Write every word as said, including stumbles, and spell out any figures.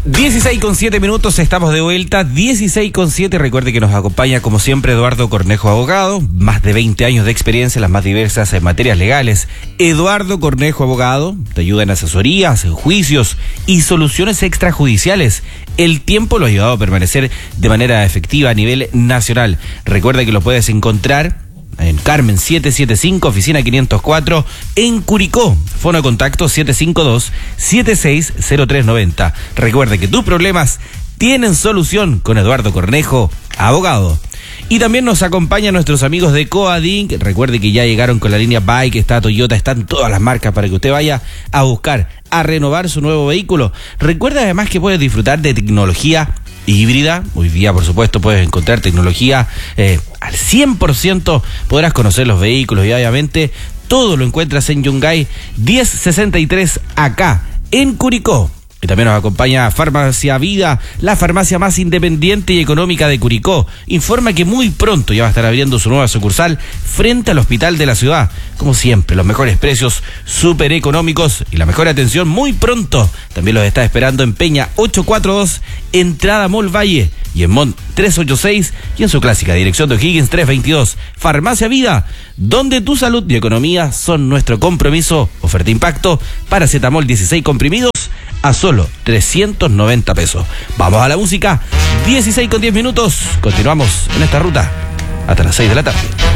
dieciséis con siete minutos, estamos de vuelta, dieciséis con siete, recuerde que nos acompaña como siempre Eduardo Cornejo, abogado, más de veinte años de experiencia en las más diversas en materias legales. Eduardo Cornejo, abogado, te ayuda en asesorías, en juicios y soluciones extrajudiciales. El tiempo lo ha ayudado a permanecer de manera efectiva a nivel nacional. Recuerda que lo puedes encontrar en Carmen setecientos setenta y cinco, oficina quinientos cuatro, en Curicó. Fono de contacto siete cinco dos, siete seis cero tres nueve cero. Recuerde que tus problemas tienen solución con Eduardo Cornejo, abogado. Y también nos acompañan nuestros amigos de Coadink. Recuerde que ya llegaron con la línea Bike, está Toyota, están todas las marcas para que usted vaya a buscar, a renovar su nuevo vehículo. Recuerda además que puedes disfrutar de tecnología híbrida. Hoy día, por supuesto, puedes encontrar tecnología eh, al cien por ciento. Podrás conocer los vehículos y obviamente todo lo encuentras en Yungay diez sesenta y tres acá en Curicó. Y también nos acompaña Farmacia Vida, la farmacia más independiente y económica de Curicó. Informa que muy pronto ya va a estar abriendo su nueva sucursal frente al hospital de la ciudad. Como siempre, los mejores precios, súper económicos y la mejor atención muy pronto. También los está esperando en Peña ochocientos cuarenta y dos, entrada Mall Valle, y en Mont trescientos ochenta y seis, y en su clásica dirección de O'Higgins trescientos veintidós. Farmacia Vida, donde tu salud y economía son nuestro compromiso. Oferta impacto, paracetamol dieciséis comprimidos a solo trescientos noventa pesos. Vamos a la música, dieciséis con diez minutos. Continuamos en esta ruta hasta las seis de la tarde.